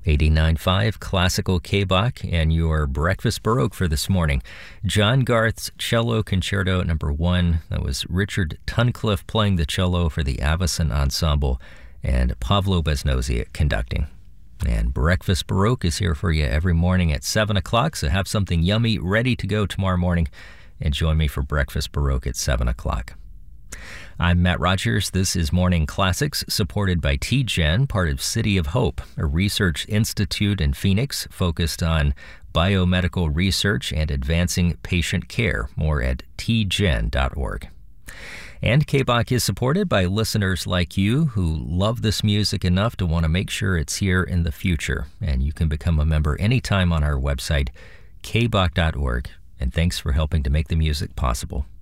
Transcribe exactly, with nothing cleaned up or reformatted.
eighty-nine point five Classical K-Bach and your Breakfast Baroque for this morning. John Garth's Cello Concerto number one. That was Richard Tunnicliffe playing the cello for the Avicen Ensemble and Pavlo Besnozia conducting. And Breakfast Baroque is here for you every morning at seven o'clock, so have something yummy ready to go tomorrow morning and join me for Breakfast Baroque at seven o'clock. I'm Matt Rogers. This is Morning Classics, supported by T G E N, part of City of Hope, a research institute in Phoenix focused on biomedical research and advancing patient care. More at t g e n dot org. And K-Bach is supported by listeners like you who love this music enough to want to make sure it's here in the future. And you can become a member anytime on our website, k bach dot org. And thanks for helping to make the music possible.